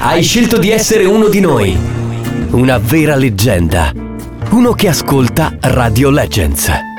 Hai scelto di essere uno di noi. Una vera leggenda. Uno che ascolta Radio Legends.